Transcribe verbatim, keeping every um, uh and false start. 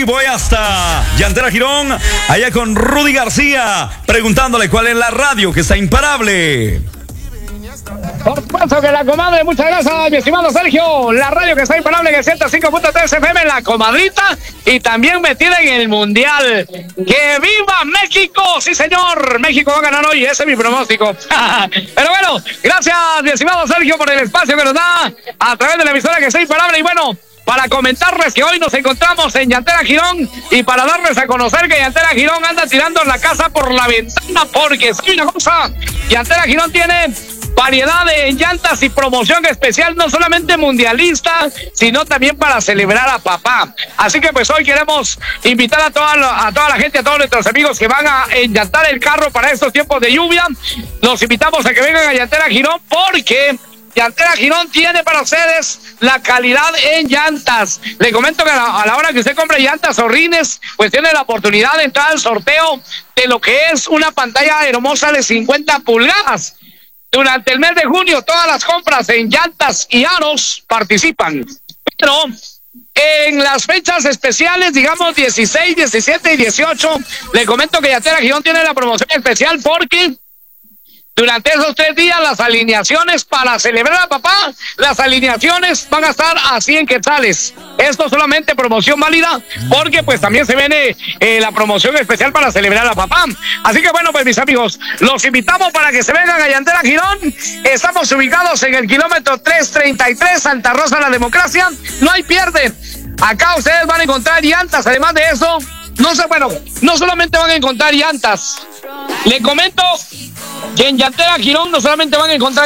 voy hasta Llantera Girón, allá con Rudy García, preguntándole cuál es la radio que está imparable. Por supuesto que la comadre, muchas gracias, mi estimado Sergio. La radio que está imparable en el ciento cinco punto tres F M, la comadrita, y también metida en el Mundial. ¡Que viva México! Sí, señor, México va a ganar hoy, ese es mi pronóstico. Pero bueno, gracias, mi estimado Sergio, por el espacio que nos da a través de la emisora que está imparable. Y bueno, para comentarles que hoy nos encontramos en Llantera Girón y para darles a conocer que Llantera Girón anda tirando la casa por la ventana, porque sabe una cosa, Llantera Girón tiene variedad de llantas y promoción especial, no solamente mundialista, sino también para celebrar a papá. Así que pues hoy queremos invitar a toda la, a toda la gente, a todos nuestros amigos que van a enllantar el carro para estos tiempos de lluvia. Los invitamos a que vengan a Llantera Girón, porque Llantera Girón tiene para ustedes la calidad en llantas. Le comento que a la, a la hora que usted compre llantas o rines, pues tiene la oportunidad de entrar al sorteo de lo que es una pantalla hermosa de cincuenta pulgadas. Durante el mes de junio, todas las compras en llantas y aros participan. Pero en las fechas especiales, digamos dieciséis, diecisiete y dieciocho, le comento que Llantera Girón tiene la promoción especial, porque durante esos tres días las alineaciones para celebrar a papá, las alineaciones van a estar a cien quetzales. Esto solamente promoción válida, porque pues también se viene eh, la promoción especial para celebrar a papá. Así que bueno, pues mis amigos, los invitamos para que se vengan a Llantera Girón. Estamos ubicados en el kilómetro trescientos treinta y tres, Santa Rosa La Democracia. No hay pierde. Acá ustedes van a encontrar llantas. Además de eso, no sé, bueno, no solamente van a encontrar llantas. Le comento que en Llantera Girón no solamente van a encontrar